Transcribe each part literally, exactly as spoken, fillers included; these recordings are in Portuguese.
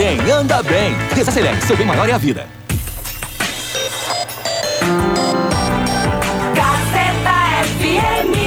quem anda bem. Desacelere, seu bem maior é a vida. Gazeta F M.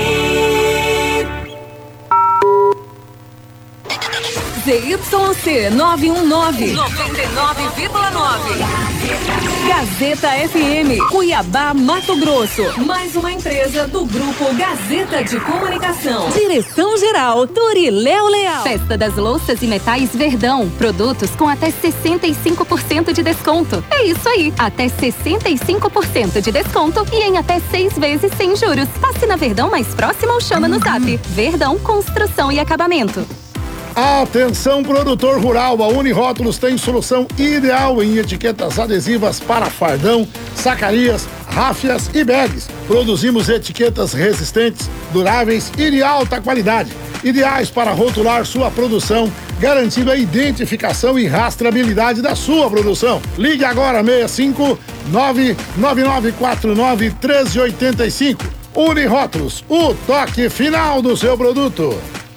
Z Y C nove um nove, noventa e nove vírgula nove. Gazeta F M, Cuiabá, Mato Grosso. Mais uma empresa do Grupo Gazeta de Comunicação. Direção-geral, Turiléu Leal. Festa das Louças e Metais Verdão. Produtos com até sessenta e cinco por cento de desconto. É isso aí, até sessenta e cinco por cento de desconto e em até seis vezes sem juros. Passe na Verdão mais próxima ou chama no Zap. Verdão Construção e Acabamento. Atenção, produtor rural, a Unirótulos tem solução ideal em etiquetas adesivas para fardão, sacarias, ráfias e bags. Produzimos etiquetas resistentes, duráveis e de alta qualidade, ideais para rotular sua produção, garantindo a identificação e rastreabilidade da sua produção. Ligue agora seis cinco nove nove nove quatro nove um três oito cinco. Unirótulos, o toque final do seu produto.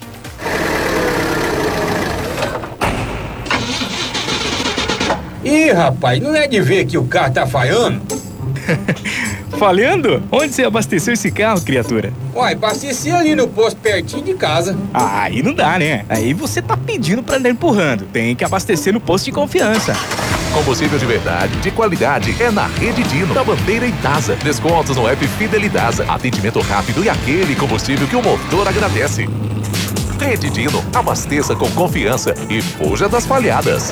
Ih, rapaz, não é de ver que o carro tá falhando? Falhando? Onde você abasteceu esse carro, criatura? Uai, abasteci ali no posto pertinho de casa. Ah, aí não dá, né? Aí você tá pedindo pra andar empurrando. Tem que abastecer no posto de confiança. Combustível de verdade, de qualidade, é na Rede Dino, da Bandeira e Dasa. Descontos no app Fidelidasa. Atendimento rápido e aquele combustível que o motor agradece. Rede Dino, abasteça com confiança e fuja das falhadas.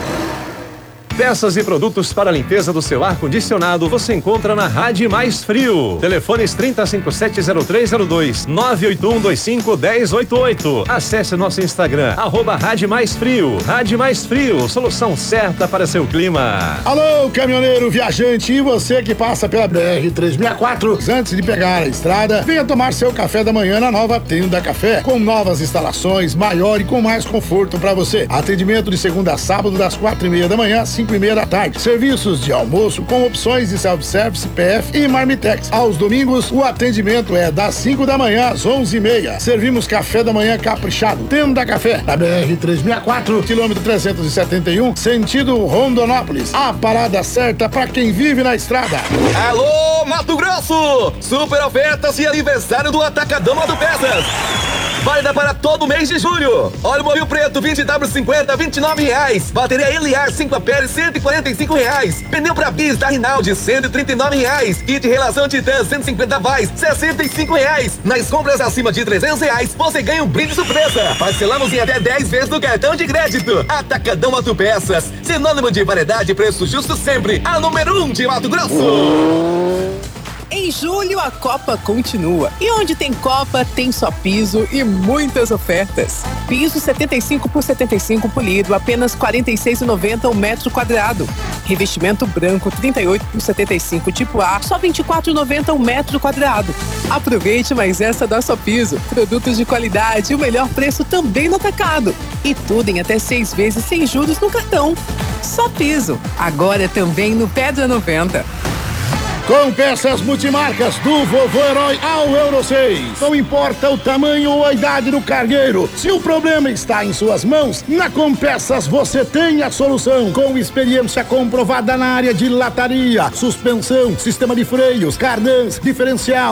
Peças e produtos para a limpeza do seu ar-condicionado você encontra na Rádio Mais Frio. Telefones trinta, cinquenta e sete, zero três zero dois, nove oito um dois cinco, um zero oito oito. Acesse nosso Instagram, arroba Rádio Mais Frio. Rádio Mais Frio, solução certa para seu clima. Alô, caminhoneiro, viajante e você que passa pela B R trezentos e sessenta e quatro, antes de pegar a estrada, venha tomar seu café da manhã na nova Tenda Café, com novas instalações, maior e com mais conforto para você. Atendimento de segunda a sábado, das quatro e meia da manhã, cinco e meia da tarde. Serviços de almoço com opções de self-service, P F e Marmitex. Aos domingos, o atendimento é das cinco da manhã às onze e meia. Servimos café da manhã caprichado. Tenda Café, da B R trezentos e sessenta e quatro, quilômetro trezentos e setenta e um, sentido Rondonópolis. A parada certa para quem vive na estrada. Alô, Mato Grosso! Super ofertas e aniversário do Atacadão Autopeças. Válida para todo mês de julho. Óleo Mobil Preto vinte W cinquenta, vinte e nove reais. Bateria Eliar cinco amperes, cento e quarenta e cinco reais. Pneu pra bis da Rinaldi, cento e trinta e nove reais. Kit relação Titan, cento e cinquenta watts, sessenta e cinco reais. Nas compras acima de trezentos reais, você ganha um brinde surpresa. Parcelamos em até dez vezes no cartão de crédito. Atacadão Autopeças, sinônimo de variedade e preço justo sempre. A número um de Mato Grosso. Em julho, a Copa continua. E onde tem Copa, tem Só Piso e muitas ofertas. Piso setenta e cinco por setenta e cinco polido, apenas quarenta e seis reais e noventa centavos o metro quadrado. Revestimento branco trinta e oito por setenta e cinco tipo A, só vinte e quatro reais e noventa centavos o metro quadrado. Aproveite mais essa da Só Piso. Produtos de qualidade e o melhor preço também no atacado. E tudo em até seis vezes sem juros no cartão. Só Piso. Agora também no Pedra noventa. Com peças multimarcas do Vovô Herói ao Euro seis. Não importa o tamanho ou a idade do cargueiro, se o problema está em suas mãos, na Compeças você tem a solução. Com experiência comprovada na área de lataria, suspensão, sistema de freios, cardãs, diferencial,